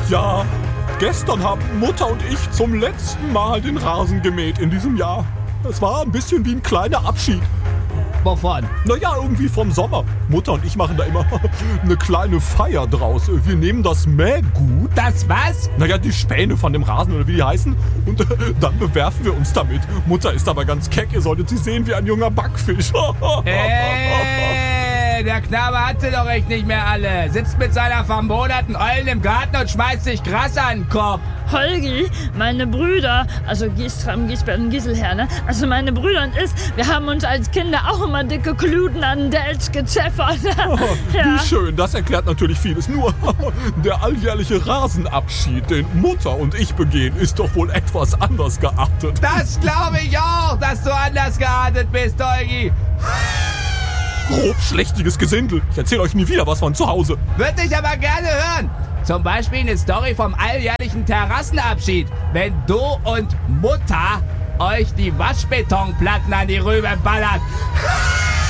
Ja, gestern haben Mutter und ich zum letzten Mal den Rasen gemäht in diesem Jahr. Es war ein bisschen wie ein kleiner Abschied. Wovon? Naja, irgendwie vom Sommer. Mutter und ich machen da immer eine kleine Feier draus. Wir nehmen das Mähgut. Das was? Naja, die Späne von dem Rasen oder wie die heißen. Und dann bewerfen wir uns damit. Mutter ist aber ganz keck. Ihr solltet sie sehen wie ein junger Backfisch. Der Knabe hat sie doch echt nicht mehr alle. Sitzt mit seiner vermoderten Eulen im Garten und schmeißt sich Gras an den Kopf. Holgi, meine Brüder, also Giestram, Giesbert und Gieselher, ne? Also meine Brüder und ich, wir haben uns als Kinder auch immer dicke Kluden an den Delz gezeffert. Wie schön, das erklärt natürlich vieles. Nur der alljährliche Rasenabschied, den Mutter und ich begehen, ist doch wohl etwas anders geartet. Das glaube ich auch, dass du anders geartet bist, Holgi. Grobschlächtiges Gesindel. Ich erzähle euch nie wieder was von zu Hause. Würde ich aber gerne hören. Zum Beispiel eine Story vom alljährlichen Terrassenabschied. Wenn du und Mutter euch die Waschbetonplatten an die Rübe ballert.